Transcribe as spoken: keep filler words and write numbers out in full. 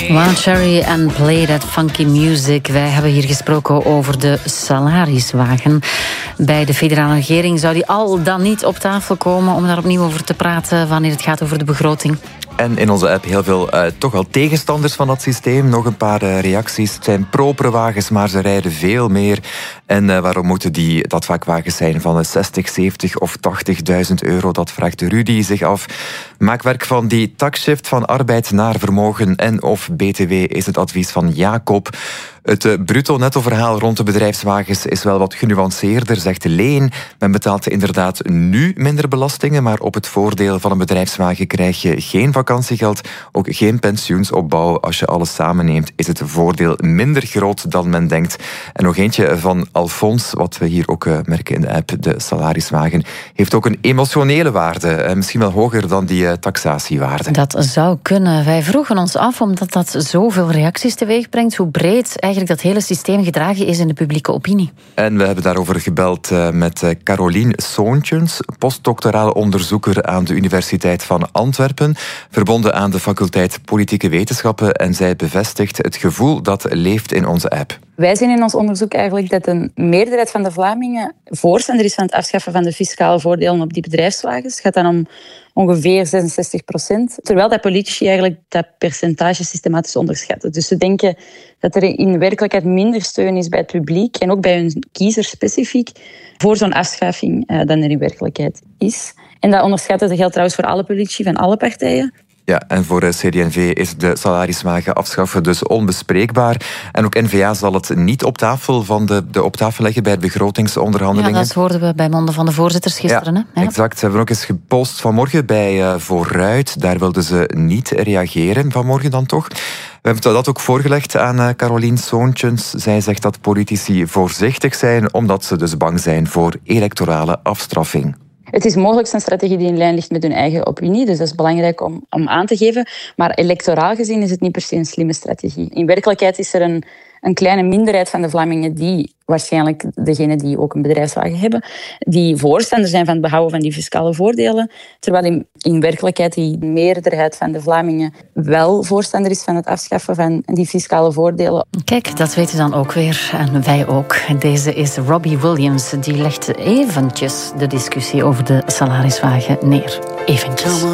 Wild Cherry and Play That Funky Music. Wij hebben hier gesproken over de salariswagen. Bij de federale regering zou die al dan niet op tafel komen om daar opnieuw over te praten wanneer het gaat over de begroting. En in onze app heel veel uh, toch wel tegenstanders van dat systeem. Nog een paar uh, reacties. Het zijn propere wagens, maar ze rijden veel meer. En uh, waarom moeten die, dat vaak wagens zijn van zestig, zeventig of tachtigduizend euro? Dat vraagt Rudy zich af. Maak werk van die taxshift van arbeid naar vermogen en of B T W is het advies van Jacob. Het uh, bruto-netto-verhaal rond de bedrijfswagens is wel wat genuanceerder, zegt Leen. Men betaalt inderdaad nu minder belastingen, maar op het voordeel van een bedrijfswagen krijg je geen vakantiegeld, ook geen pensioensopbouw. Als je alles samenneemt, is het voordeel minder groot dan men denkt. En nog eentje van Alfons, wat we hier ook uh, merken in de app, de salariswagen, heeft ook een emotionele waarde. Uh, misschien wel hoger dan die uh, taxatiewaarde. Dat zou kunnen. Wij vroegen ons af, omdat dat zoveel reacties teweeg brengt, hoe breed eigenlijk dat hele systeem gedragen is in de publieke opinie. En we hebben daarover gebeld uh, met uh, Carolien Soontjens, postdoctorale onderzoeker aan de Universiteit van Antwerpen, verbonden aan de faculteit Politieke Wetenschappen, en zij bevestigt het gevoel dat leeft in onze app. Wij zien in ons onderzoek eigenlijk dat een meerderheid van de Vlamingen voorstander is van het afschaffen van de fiscale voordelen op die bedrijfswagens. Het gaat dan om ongeveer zesenzestig procent. Terwijl dat politici eigenlijk dat percentage systematisch onderschatten. Dus ze denken dat er in werkelijkheid minder steun is bij het publiek en ook bij hun kiezers specifiek voor zo'n afschaffing uh, dan er in werkelijkheid is. En dat onderschatten dat geldt trouwens voor alle politici van alle partijen. Ja, en voor C D en V is de salariswagen afschaffen dus onbespreekbaar. En ook N V A zal het niet op tafel, van de, de op tafel leggen bij de begrotingsonderhandelingen. Ja, dat hoorden we bij monden van de voorzitters gisteren. Ja, hè? Ja. Exact. Ze hebben ook eens gepost vanmorgen bij uh, Vooruit. Daar wilden ze niet reageren, vanmorgen dan toch. We hebben dat ook voorgelegd aan uh, Carolien Soontjens. Zij zegt dat politici voorzichtig zijn, omdat ze dus bang zijn voor electorale afstraffing. Het is mogelijk een strategie die in lijn ligt met hun eigen opinie, dus dat is belangrijk om, om aan te geven. Maar electoraal gezien is het niet per se een slimme strategie. In werkelijkheid is er een, een kleine minderheid van de Vlamingen die, waarschijnlijk degenen die ook een bedrijfswagen hebben, die voorstander zijn van het behouden van die fiscale voordelen, terwijl in, in werkelijkheid die meerderheid van de Vlamingen wel voorstander is van het afschaffen van die fiscale voordelen. Kijk, dat weten dan ook weer. En wij ook. Deze is Robbie Williams. Die legt eventjes de discussie over de salariswagen neer. Eventjes.